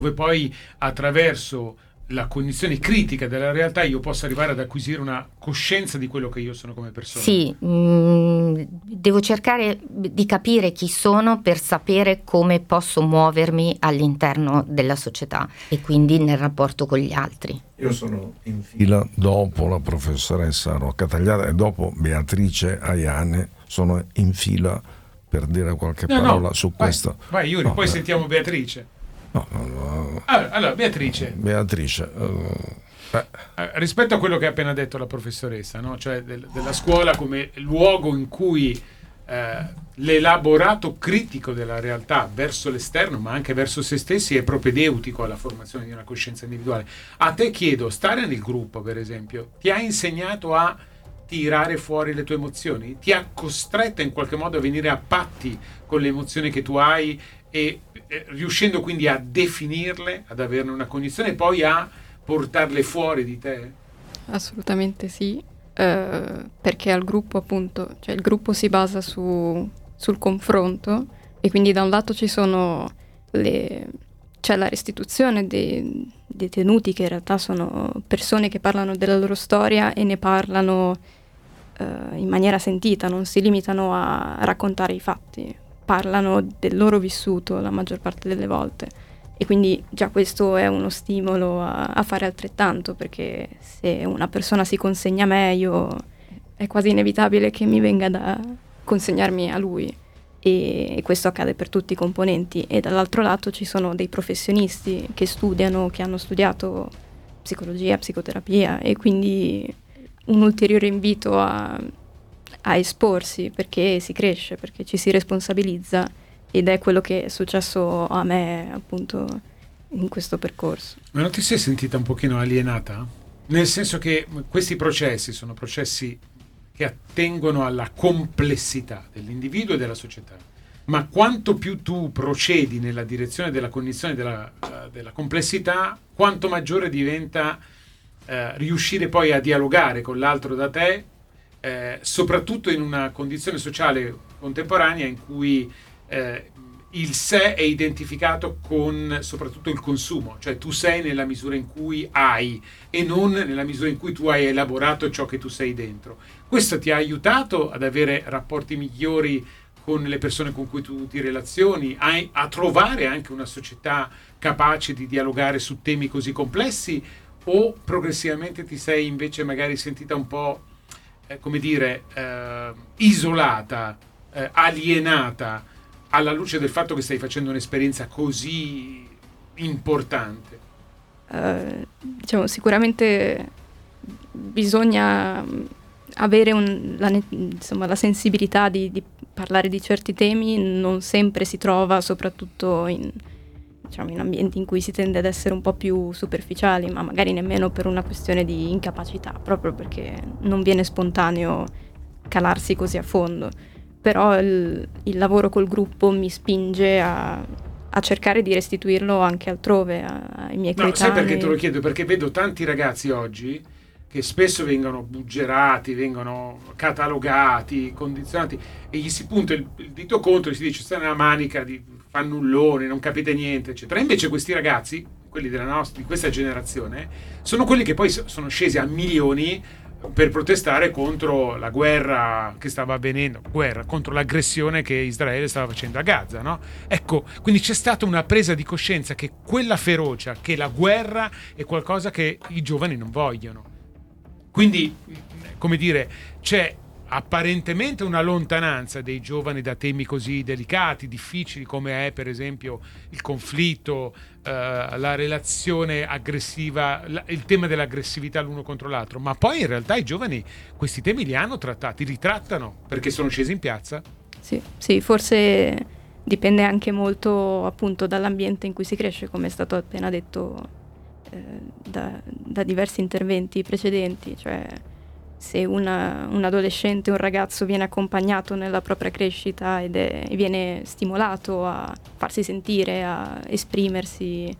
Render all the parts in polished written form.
dove poi attraverso la cognizione critica della realtà io posso arrivare ad acquisire una coscienza di quello che io sono come persona. Sì, devo cercare di capire chi sono per sapere come posso muovermi all'interno della società e quindi nel rapporto con gli altri. Io sono in fila dopo la professoressa Rocca Tagliata e dopo Beatrice Aiane, sono in fila per dire qualche parola su questo. Vai Yuri, poi sentiamo Beatrice. Allora, Beatrice, rispetto a quello che ha appena detto la professoressa, no? Cioè della scuola come luogo in cui l'elaborato critico della realtà verso l'esterno, ma anche verso se stessi, è propedeutico alla formazione di una coscienza individuale. A te chiedo, stare nel gruppo, per esempio, ti ha insegnato a tirare fuori le tue emozioni? Ti ha costretto in qualche modo a venire a patti con le emozioni che tu hai e riuscendo quindi a definirle, ad averne una cognizione e poi a portarle fuori di te? Assolutamente sì, perché al gruppo appunto, cioè il gruppo si basa sul confronto e quindi da un lato ci sono c'è la restituzione dei detenuti che in realtà sono persone che parlano della loro storia e ne parlano in maniera sentita, non si limitano a raccontare i fatti, parlano del loro vissuto la maggior parte delle volte e quindi già questo è uno stimolo a fare altrettanto, perché se una persona si consegna a me, è quasi inevitabile che mi venga da consegnarmi a lui e questo accade per tutti i componenti. E dall'altro lato ci sono dei professionisti che studiano, che hanno studiato psicologia, psicoterapia e quindi un ulteriore invito a esporsi, perché si cresce, perché ci si responsabilizza ed è quello che è successo a me appunto in questo percorso. Ma non ti sei sentita un pochino alienata? Nel senso che questi processi sono processi che attengono alla complessità dell'individuo e della società, ma quanto più tu procedi nella direzione della cognizione della complessità, quanto maggiore diventa riuscire poi a dialogare con l'altro da te, soprattutto in una condizione sociale contemporanea in cui il sé è identificato con soprattutto il consumo, cioè tu sei nella misura in cui hai e non nella misura in cui tu hai elaborato ciò che tu sei dentro. Questo ti ha aiutato ad avere rapporti migliori con le persone con cui tu ti relazioni, a trovare anche una società capace di dialogare su temi così complessi, o progressivamente ti sei invece magari sentita un po' isolata, alienata alla luce del fatto che stai facendo un'esperienza così importante? Diciamo, sicuramente bisogna avere la sensibilità di parlare di certi temi, non sempre si trova, soprattutto in ambienti in cui si tende ad essere un po' più superficiali, ma magari nemmeno per una questione di incapacità, proprio perché non viene spontaneo calarsi così a fondo. Però il lavoro col gruppo mi spinge a cercare di restituirlo anche altrove, ai miei coetanei. Sai perché te lo chiedo? Perché vedo tanti ragazzi oggi che spesso vengono buggerati, vengono catalogati, condizionati, e gli si punta il dito contro e si dice: stai nella manica di fannulloni, non capite niente, eccetera. Invece questi ragazzi, quelli di questa generazione, sono quelli che poi sono scesi a milioni per protestare contro la guerra che stava avvenendo, contro l'aggressione che Israele stava facendo a Gaza, no? Ecco, quindi c'è stata una presa di coscienza che quella ferocia, che la guerra è qualcosa che i giovani non vogliono. Quindi, come dire, c'è apparentemente una lontananza dei giovani da temi così delicati, difficili, come è per esempio il conflitto, la relazione aggressiva, il tema dell'aggressività l'uno contro l'altro, ma poi in realtà i giovani questi temi li hanno trattati, li trattano perché sono scesi in piazza. Sì, forse dipende anche molto appunto dall'ambiente in cui si cresce, come è stato appena detto da diversi interventi precedenti, cioè se un adolescente, un ragazzo viene accompagnato nella propria crescita e viene stimolato a farsi sentire, a esprimersi,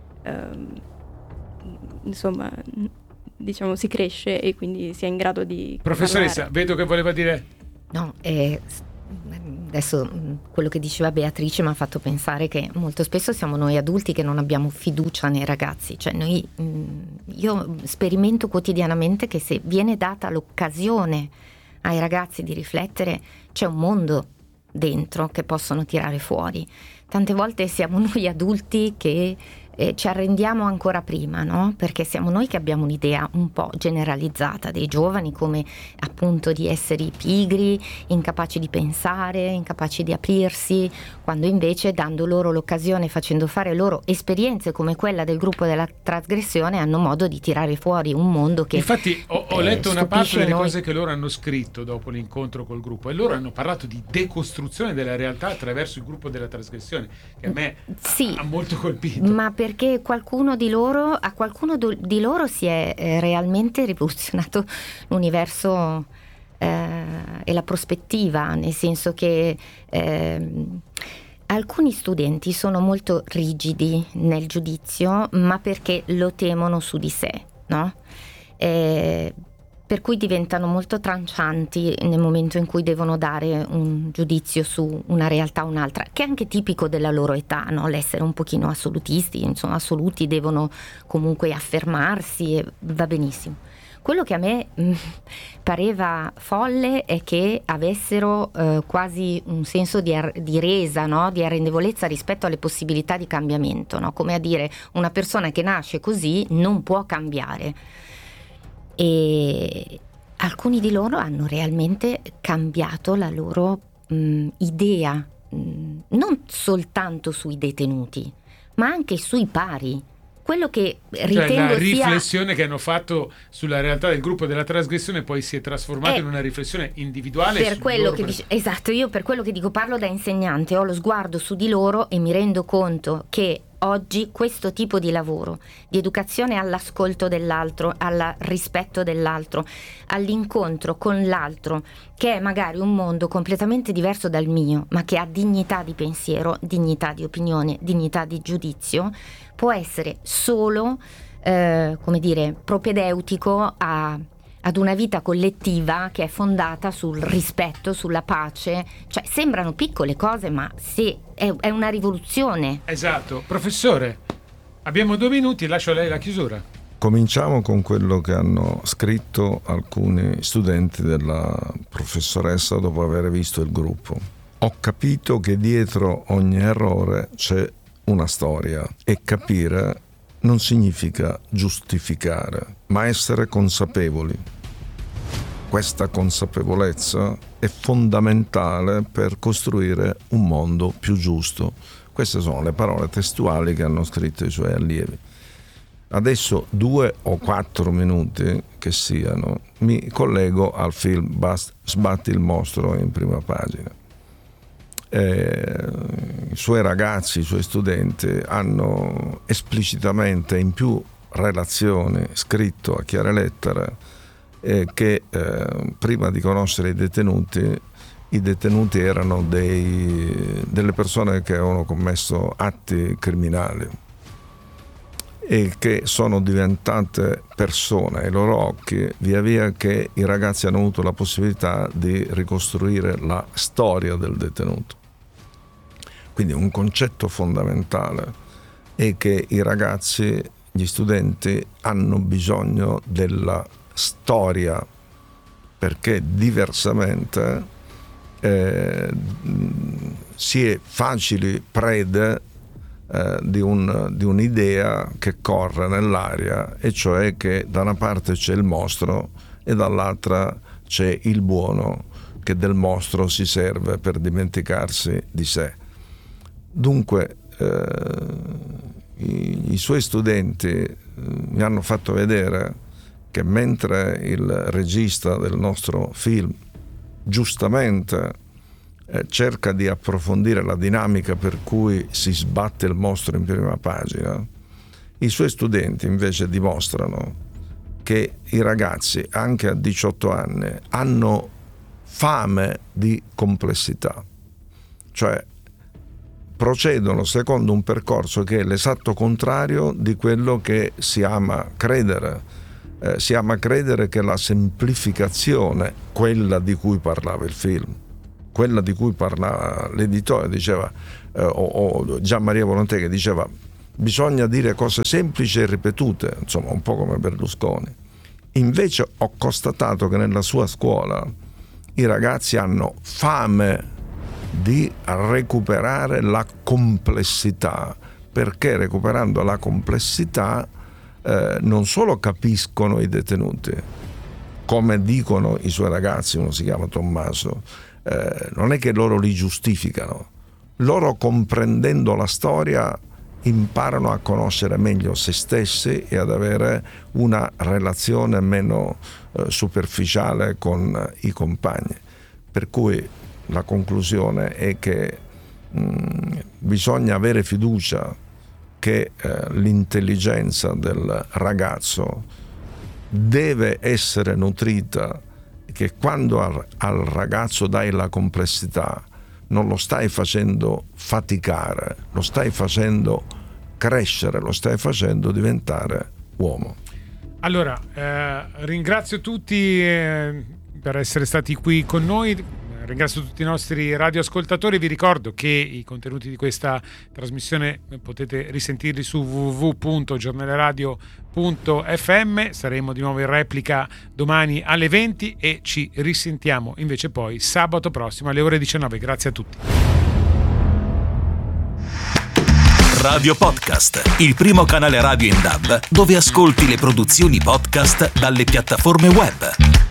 insomma, diciamo, si cresce e quindi si è in grado di Professoressa, parlare. vedo che voleva dire. No, adesso quello che diceva Beatrice mi ha fatto pensare che molto spesso siamo noi adulti che non abbiamo fiducia nei ragazzi, cioè io sperimento quotidianamente che se viene data l'occasione ai ragazzi di riflettere, c'è un mondo dentro che possono tirare fuori. Tante volte siamo noi adulti che ci arrendiamo ancora prima, no? Perché siamo noi che abbiamo un'idea un po' generalizzata dei giovani come appunto di essere pigri, incapaci di pensare, incapaci di aprirsi, quando invece dando loro l'occasione, facendo fare loro esperienze come quella del gruppo della trasgressione, hanno modo di tirare fuori un mondo che infatti ho letto una parte delle noi. cose che loro hanno scritto dopo l'incontro col gruppo, e loro hanno parlato di decostruzione della realtà attraverso il gruppo della trasgressione, che a me ha molto colpito. Ma perché a qualcuno di loro si è realmente rivoluzionato l'universo e la prospettiva, nel senso che alcuni studenti sono molto rigidi nel giudizio, ma perché lo temono su di sé, no? Per cui diventano molto trancianti nel momento in cui devono dare un giudizio su una realtà o un'altra, che è anche tipico della loro età, no? L'essere un pochino assolutisti, insomma assoluti, devono comunque affermarsi e va benissimo. Quello che a me pareva folle è che avessero quasi un senso di resa, no? Di arrendevolezza rispetto alle possibilità di cambiamento, no? Come a dire, una persona che nasce così non può cambiare. E alcuni di loro hanno realmente cambiato la loro idea, non soltanto sui detenuti, ma anche sui pari. Quello che ritengo cioè la riflessione che hanno fatto sulla realtà del gruppo della trasgressione poi si è trasformata in una riflessione individuale per quello che esatto, io per quello che dico parlo da insegnante, ho lo sguardo su di loro e mi rendo conto che oggi questo tipo di lavoro, di educazione all'ascolto dell'altro, al rispetto dell'altro, all'incontro con l'altro, che è magari un mondo completamente diverso dal mio, ma che ha dignità di pensiero, dignità di opinione, dignità di giudizio, può essere solo, come dire, propedeutico ad una vita collettiva che è fondata sul rispetto, sulla pace. Cioè sembrano piccole cose, ma sì, è una rivoluzione. Esatto. Professore, abbiamo 2 minuti, lascio a lei la chiusura. Cominciamo con quello che hanno scritto alcuni studenti della professoressa dopo aver visto il gruppo. Ho capito che dietro ogni errore c'è una storia, e capire non significa giustificare, ma essere consapevoli. Questa consapevolezza è fondamentale per costruire un mondo più giusto. Queste sono le parole testuali che hanno scritto i suoi allievi. Adesso 2 o 4 minuti che siano, mi collego al film Sbatti il mostro in prima pagina. I suoi ragazzi, i suoi studenti hanno esplicitamente in più relazioni scritto a chiare lettere che prima di conoscere i detenuti erano delle persone che avevano commesso atti criminali e che sono diventate persone ai loro occhi via via che i ragazzi hanno avuto la possibilità di ricostruire la storia del detenuto. Quindi un concetto fondamentale è che i ragazzi, gli studenti, hanno bisogno della storia, perché diversamente si è facili prede di un'idea che corre nell'aria, e cioè che da una parte c'è il mostro e dall'altra c'è il buono che del mostro si serve per dimenticarsi di sé. Dunque i suoi studenti mi hanno fatto vedere che mentre il regista del nostro film giustamente cerca di approfondire la dinamica per cui si sbatte il mostro in prima pagina, i suoi studenti invece dimostrano che i ragazzi anche a 18 anni hanno fame di complessità, cioè procedono secondo un percorso che è l'esatto contrario di quello che si ama credere. Si ama credere che la semplificazione, quella di cui parlava il film, quella di cui parlava l'editore, diceva, o Gian Maria Volonté, che diceva bisogna dire cose semplici e ripetute, insomma un po' come Berlusconi. Invece ho constatato che nella sua scuola i ragazzi hanno fame di recuperare la complessità, perché recuperando la complessità non solo capiscono i detenuti, come dicono i suoi ragazzi, uno si chiama Tommaso, non è che loro li giustificano, loro comprendendo la storia imparano a conoscere meglio se stessi e ad avere una relazione meno superficiale con i compagni. Per cui la conclusione è che bisogna avere fiducia che l'intelligenza del ragazzo deve essere nutrita, che quando al ragazzo dai la complessità non lo stai facendo faticare, lo stai facendo crescere, lo stai facendo diventare uomo. Allora, ringrazio tutti per essere stati qui con noi. Ringrazio tutti i nostri radioascoltatori. Vi ricordo che i contenuti di questa trasmissione potete risentirli su www.giornaleradio.fm. Saremo di nuovo in replica domani alle 20 e ci risentiamo invece poi sabato prossimo alle ore 19. Grazie a tutti. Radio Podcast, il primo canale radio in DAB dove ascolti le produzioni podcast dalle piattaforme web.